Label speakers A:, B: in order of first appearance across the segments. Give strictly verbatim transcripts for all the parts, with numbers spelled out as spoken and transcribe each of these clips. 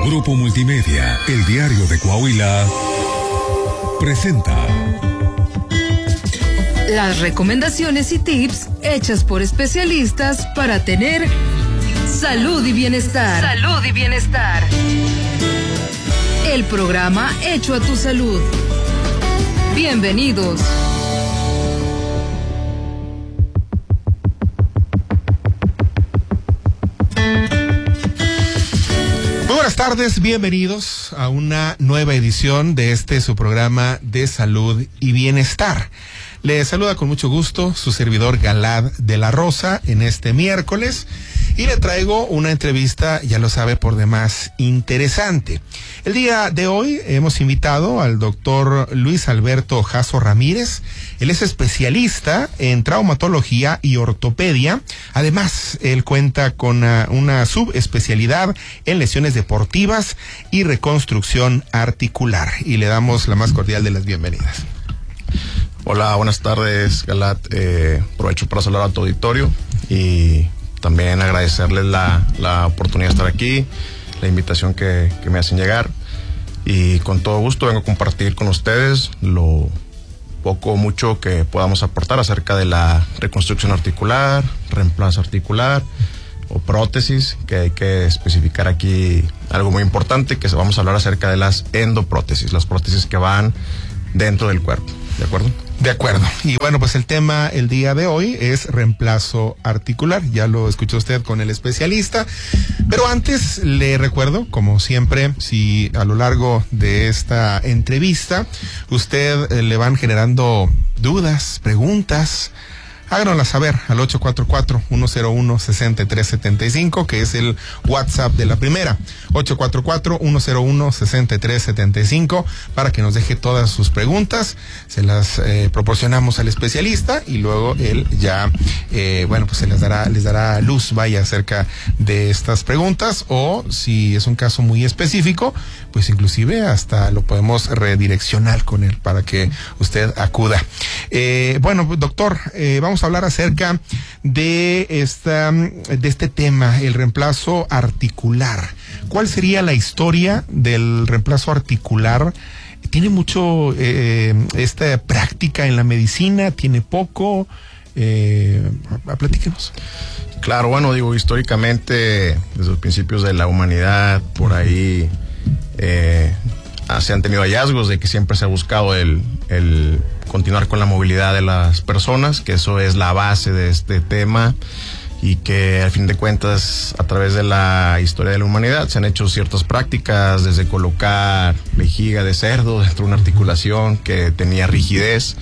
A: Grupo Multimedia, el diario de Coahuila, presenta
B: las recomendaciones y tips hechas por especialistas para tener salud y bienestar. Salud y bienestar. El programa hecho a tu salud. Bienvenidos.
C: Buenas tardes, bienvenidos a una nueva edición de este su programa de salud y bienestar. Les saluda con mucho gusto su servidor Galad de la Rosa en este miércoles y le traigo una entrevista, ya lo sabe, por demás interesante. El día de hoy hemos invitado al doctor Luis Alberto Jasso Ramírez. Él es especialista en traumatología y ortopedia. Además, él cuenta con una, una subespecialidad en lesiones deportivas y reconstrucción articular. Y le damos la más cordial de las bienvenidas.
D: Hola, buenas tardes, Galat. Eh, aprovecho para saludar a tu auditorio y también agradecerles la, la oportunidad de estar aquí, la invitación que, que me hacen llegar. Y con todo gusto vengo a compartir con ustedes lo poco o mucho que podamos aportar acerca de la reconstrucción articular, reemplazo articular o prótesis, que hay que especificar aquí algo muy importante, que vamos a hablar acerca de las endoprótesis, las prótesis que van dentro del cuerpo. ¿De acuerdo?
C: De acuerdo. Y bueno, pues el tema el día de hoy es reemplazo articular. Ya lo escuchó usted con el especialista. Pero antes le recuerdo, como siempre, si a lo largo de esta entrevista usted eh, le van generando dudas, preguntas, háganoslas saber al ocho cuatro cuatro, uno cero uno, seis tres siete cinco, que es el WhatsApp de la primera. ocho cuatro cuatro, uno cero uno, seis tres siete cinco, para que nos deje todas sus preguntas. Se las eh, proporcionamos al especialista y luego él ya, eh, bueno, pues se les dará, les dará luz, vaya, acerca de estas preguntas. O si es un caso muy específico, pues inclusive hasta lo podemos redireccionar con él para que usted acuda. Eh, bueno, doctor, eh, vamos a hablar acerca de esta, de este tema, el reemplazo articular. ¿Cuál sería la historia del reemplazo articular? ¿Tiene mucho eh, esta práctica en la medicina? ¿Tiene poco? Eh, platíquenos.
D: Claro, bueno, digo, históricamente, desde los principios de la humanidad, por ahí eh, se han tenido hallazgos de que siempre se ha buscado el, el continuar con la movilidad de las personas, que eso es la base de este tema, y que al fin de cuentas, a través de la historia de la humanidad, se han hecho ciertas prácticas, desde colocar vejiga de cerdo dentro de una articulación que tenía rigidez.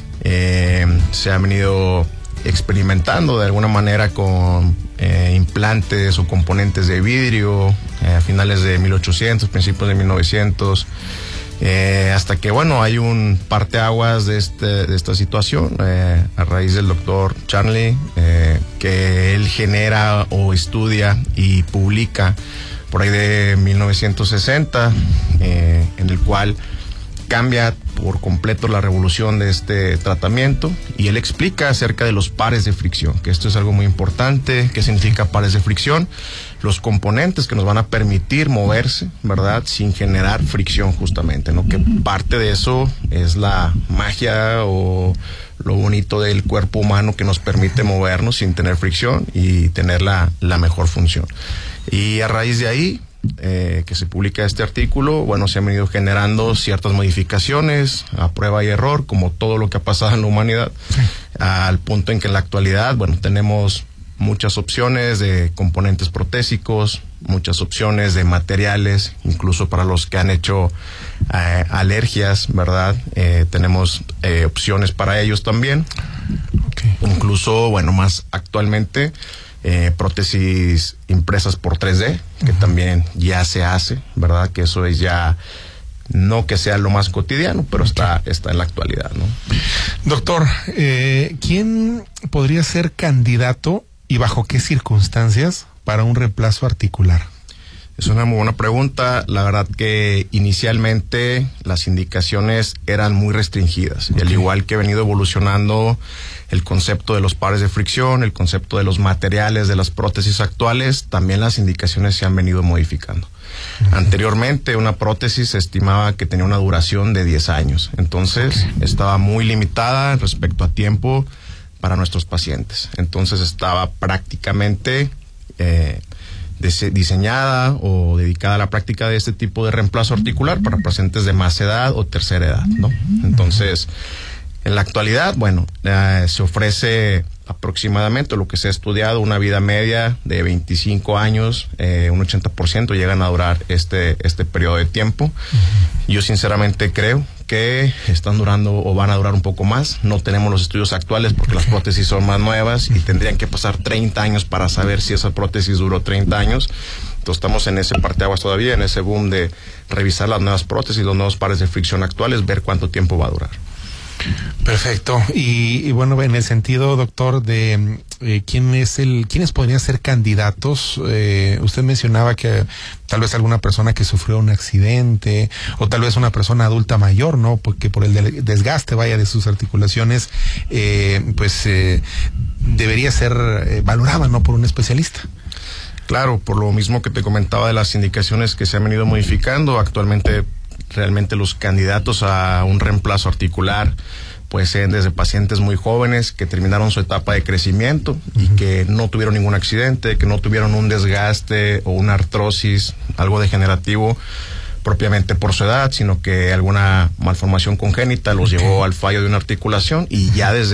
D: Eh, se ha venido experimentando de alguna manera con eh, implantes o componentes de vidrio eh, a finales de mil ochocientos, principios de mil novecientos, eh, hasta que, bueno, hay un parteaguas de, este, de esta situación eh, a raíz del doctor Charnley, eh, que él genera o estudia y publica por ahí de mil novecientos sesenta, eh, en el cual cambia por completo la revolución de este tratamiento, y él explica acerca de los pares de fricción, que esto es algo muy importante. ¿Qué significa pares de fricción? Los componentes que nos van a permitir moverse, ¿verdad?, sin generar fricción, justamente, ¿no? Que parte de eso es la magia o lo bonito del cuerpo humano, que nos permite movernos sin tener fricción y tener la, la mejor función. Y a raíz de ahí, Eh, que se publica este artículo, bueno, se han venido generando ciertas modificaciones a prueba y error, como todo lo que ha pasado en la humanidad, sí, al punto en que en la actualidad, bueno, tenemos muchas opciones de componentes protésicos, muchas opciones de materiales, incluso para los que han hecho eh, alergias, ¿verdad? Eh, tenemos eh, opciones para ellos también. Okay. Incluso, bueno, más actualmente, Eh, prótesis impresas por tres D, que uh-huh. también ya se hace, ¿verdad? Que eso es ya, no que sea lo más cotidiano, pero okay. está, está en la actualidad, ¿no?
C: Doctor, eh, ¿quién podría ser candidato y bajo qué circunstancias para un reemplazo articular?
D: Es una muy buena pregunta. La verdad que inicialmente las indicaciones eran muy restringidas. Okay. Y al igual que ha venido evolucionando el concepto de los pares de fricción, el concepto de los materiales de las prótesis actuales, también las indicaciones se han venido modificando. Uh-huh. Anteriormente una prótesis se estimaba que tenía una duración de diez años, entonces okay. estaba muy limitada respecto a tiempo para nuestros pacientes. Entonces estaba prácticamente eh, diseñada o dedicada a la práctica de este tipo de reemplazo articular para pacientes de más edad o tercera edad, ¿no? Entonces, en la actualidad, bueno, eh, se ofrece aproximadamente lo que se ha estudiado, una vida media de veinticinco años, eh, un ochenta por ciento llegan a durar este, este periodo de tiempo. Uh-huh. Yo sinceramente creo que están durando o van a durar un poco más. No tenemos los estudios actuales porque las prótesis son más nuevas y tendrían que pasar treinta años para saber si esa prótesis duró treinta años. Entonces estamos en ese parteaguas todavía, en ese boom de revisar las nuevas prótesis, los nuevos pares de fricción actuales, ver cuánto tiempo va a durar.
C: Perfecto. Y, y bueno, en el sentido, doctor, de eh, quién es el, quiénes podrían ser candidatos. Eh, usted mencionaba que tal vez alguna persona que sufrió un accidente o tal vez una persona adulta mayor, ¿no? Porque por el desgaste, vaya, de sus articulaciones, eh, pues eh, debería ser eh, valorada, ¿no? Por un especialista.
D: Claro, por lo mismo que te comentaba de las indicaciones que se han venido modificando actualmente. Realmente los candidatos a un reemplazo articular pues sean desde pacientes muy jóvenes que terminaron su etapa de crecimiento uh-huh. y que no tuvieron ningún accidente, que no tuvieron un desgaste o una artrosis, algo degenerativo propiamente por su edad, sino que alguna malformación congénita los okay. llevó al fallo de una articulación y ya desde